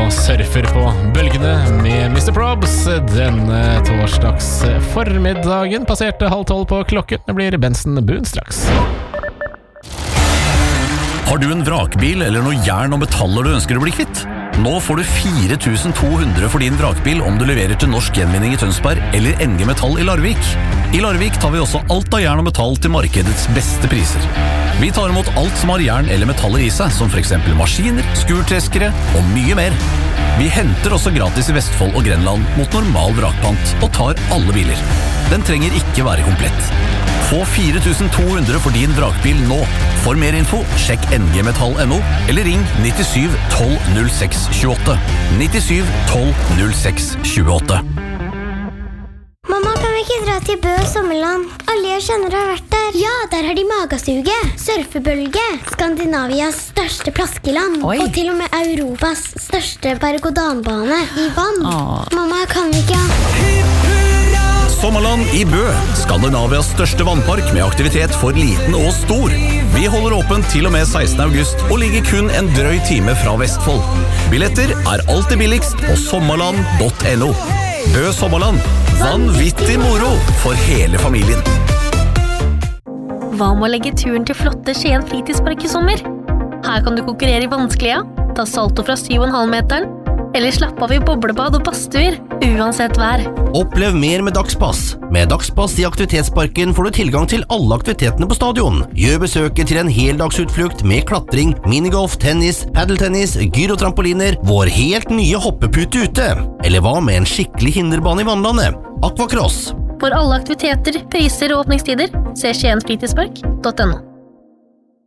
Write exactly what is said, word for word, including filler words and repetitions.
og surfer på bølgene med mister Probs. Denne torsdags formiddagen passerte halv tolv på klokken. Det blir Benson Boone straks. Har du en vrakbil eller noe jern og metaller du ønsker å bli kvitt? Nå får du fire tusen to hundre for din vrakbil om du leverer til Norsk Gjenvinning i Tønsberg eller N G Metall i Larvik. I Larvik tar vi også alt av jern og metall til markedets beste priser. Vi tar imot alt som har jern eller metaller i seg, som for eksempel maskiner, skurtreskere og mye mer. Vi henter også gratis i Vestfold og Grenland mot normal vrakpant og tar alle biler. Den trenger ikke være komplett. Få fire tusen to hundre for din vrakbil nå. For mer info, sjekk n g metall punktum n o eller ring nittisju tolv null seks tjueåtte. nittisju tolv null seks tjueåtte. Mamma, kan vi ikke dra til Bø og Sommerland? Alle jeg kjenner har vært der. Ja, der har de magasuge, surfebølge, Skandinavias største plaskeland, Oi. og til og med Europas største berg-og-dal-bane i vann. Åh. Mamma, kan vi ikke... Sommerland i Bø, Skandinavias største vannpark med aktivitet for liten og stor. Vi holder åpent til og med sekstende august og ligger kun en drøy time fra Vestfold. Billetter er alltid billigst på sommerland punktum n o. Bø Sommerland, vanvittig moro for hele familien. Hva med å legge turen til flotte Skien fritidspark i sommer? Her kan du konkurrere i vanskelige, ta salto fra syv komma fem meteren, eller slappe av i boblebad og badstuer, uansett vær. Opplev mer med Dagspass. Med Dagspass i aktivitetsparken får du tilgang til alle aktivitetene på stadion. Gjør besøket til en heldagsutflukt med klatring, minigolf, tennis, paddeltennis, gyrotrampoliner, vår helt nye hoppepute ute. Eller hva med en skikkelig hinderbane i vannlandet? Aquacross. For alle aktiviteter, priser og åpningstider, se skien fritidspark punktum n o.